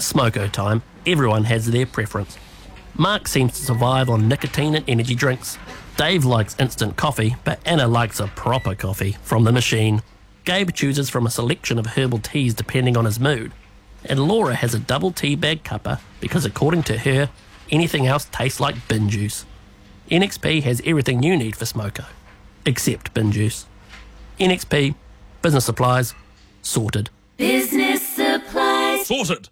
it's smoko time, everyone has their preference. Mark seems to survive on nicotine and energy drinks. Dave likes instant coffee, but Anna likes a proper coffee from the machine. Gabe chooses from a selection of herbal teas depending on his mood. And Laura has a double tea bag cuppa because according to her, anything else tastes like bin juice. NXP has everything you need for smoko, except bin juice. NXP, business supplies, sorted. Business supplies. Sorted.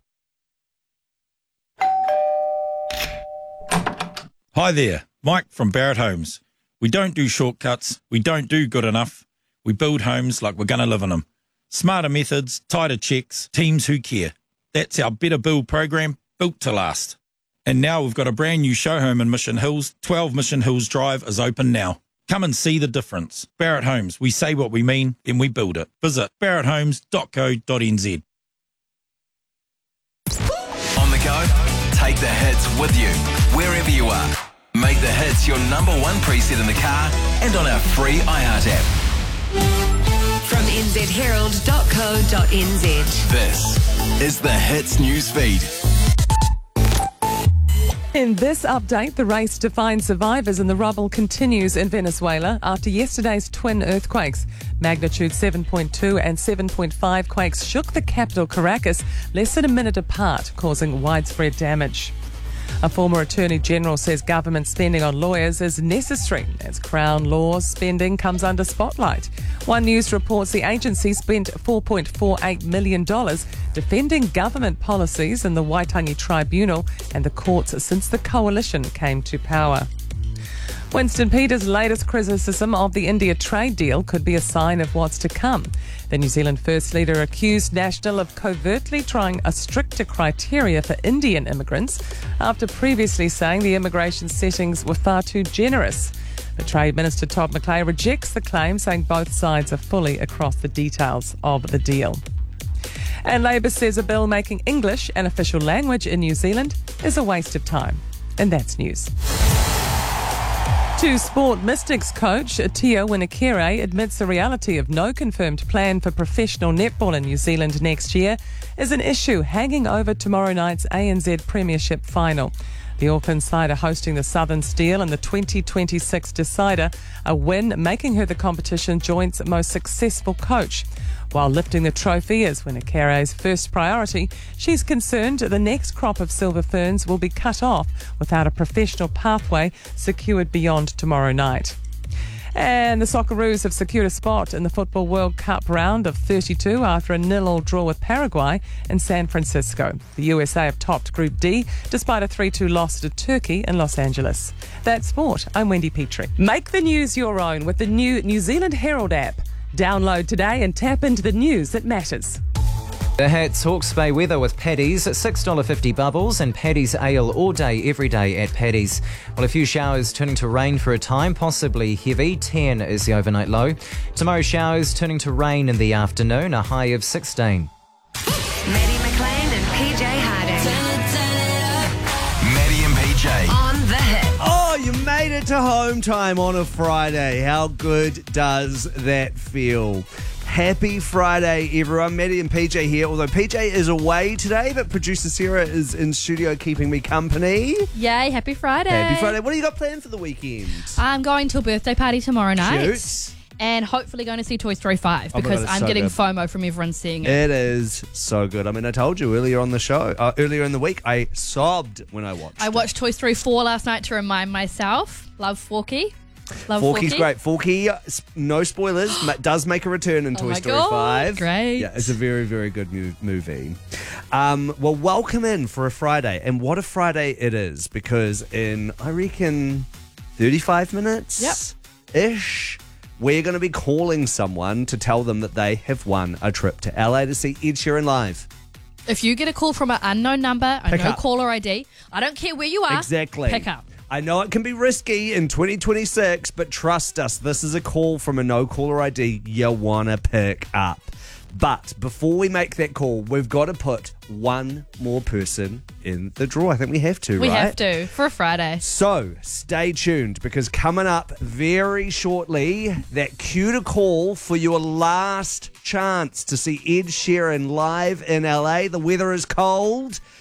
Hi there, Mike from Barrett Homes. We don't do shortcuts, we don't do good enough. We build homes like we're going to live in them. Smarter methods, tighter checks, teams who care. That's our Better Build program, built to last. And now we've got a brand new show home in Mission Hills. 12 Mission Hills Drive is open now. Come and see the difference. Barrett Homes, we say what we mean, then we build it. Visit barretthomes.co.nz. On the go, take the hits with you, wherever you are. Make the hits your number one preset in the car and on our free iHeart app. From nzherald.co.nz. This is the Hits newsfeed. In this update, the race to find survivors in the rubble continues in Venezuela after yesterday's twin earthquakes. Magnitude 7.2 and 7.5 quakes shook the capital, Caracas, less than a minute apart, causing widespread damage. A former Attorney General says government spending on lawyers is necessary as Crown Law spending comes under spotlight. One News reports the agency spent $4.48 million defending government policies in the Waitangi Tribunal and the courts since the coalition came to power. Winston Peters' latest criticism of the India trade deal could be a sign of what's to come. The New Zealand First Leader accused National of covertly trying a stricter criteria for Indian immigrants after previously saying the immigration settings were far too generous. The Trade Minister Todd McClay rejects the claim, saying both sides are fully across the details of the deal. And Labor says a bill making English an official language in New Zealand is a waste of time. And that's news. To Sport Mystics coach Tia Winakere admits the reality of no confirmed plan for professional netball in New Zealand next year is an issue hanging over tomorrow night's ANZ Premiership final. The Auckland side are hosting the Southern Steel in the 2026 decider, a win making her the competition joint's most successful coach. While lifting the trophy is Winakere's first priority, she's concerned the next crop of Silver Ferns will be cut off without a professional pathway secured beyond tomorrow night. And the Socceroos have secured a spot in the Football World Cup round of 32 after a 0-0 draw with Paraguay in San Francisco. The USA have topped Group D despite a 3-2 loss to Turkey in Los Angeles. That's sport. I'm Wendy Petrie. Make the news your own with the new New Zealand Herald app. Download today and tap into the news that matters. The Hats Hawke's Bay weather with Paddy's, $6.50 bubbles and Paddy's ale all day, every day at Paddy's. Well, a few showers turning to rain for a time, possibly heavy. 10 is the overnight low. Tomorrow showers turning to rain in the afternoon, a high of 16. Maddie McLean and PJ Harding. Maddie and PJ. On the hit. Oh, you made it to home time on a Friday. How good does that feel? Happy Friday, everyone. Maddie and PJ here. Although PJ is away today, but producer Sarah is in studio keeping me company. Yay, happy Friday. Happy Friday. What do you got planned for the weekend? I'm going to a birthday party tomorrow night. Cute. And hopefully going to see Toy Story 5 because God, it's I'm so getting good. FOMO from everyone seeing it. It is so good. I mean, I told you earlier on the show, earlier in the week, I sobbed when I watched I watched Toy Story 4 last night to remind myself. Love Forky. Love Forky's Forky. great. Forky, no spoilers, does make a return in Oh Toy my Story God, 5. great. Yeah, it's a very, very good movie. Well, welcome in for a Friday. And what a Friday it is, because in, I reckon, 35 minutes ish, we're going to be calling someone to tell them that they have won a trip to LA to see Ed Sheeran live. If you get a call from an unknown number, a Pick no up. caller ID, I don't care where you are. Exactly. Pick up. I know it can be risky in 2026, but trust us, this is a call from a no-caller ID you want to pick up. But before we make that call, we've got to put one more person in the draw. I think we have to, We right? have to for a Friday. So stay tuned, because coming up very shortly, that cue to call for your last chance to see Ed Sheeran live in LA. The weather is cold.